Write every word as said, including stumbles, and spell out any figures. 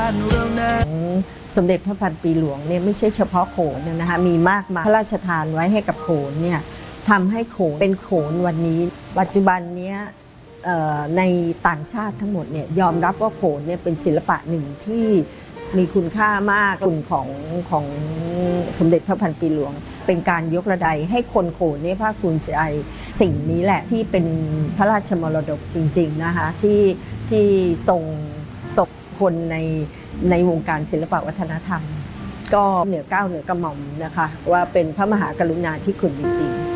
านเรานะสมเด็จพระพันปีหลวงเนี่ยไม่ใช่เฉพาะโขนนะคะมีมากมายพระราชทานไว้ให้กับโขนเนี่ยทำให้โขนเป็นโขนวันนี้ปัจจุบันนี้ในต่างชาติทั้งหมดเนี่ยยอมรับว่าโขนเนี่ยเป็นศิลปะหนึ่งที่มีคุณค่ามากคุณของของสมเด็จพระพันปีหลวงเป็นการยกระดับให้คนโขนเนี่ยภาคภูมิใจสิ่งนี้แหละที่เป็นพระราชมรดกจริงๆนะคะที่ที่ทรงส่งคนในในวงการศิลปวัฒนธรรมก็เหนือเก้าเหนือกระหม่อมนะคะว่าเป็นพระมหากรุณาธิคุณจริงๆ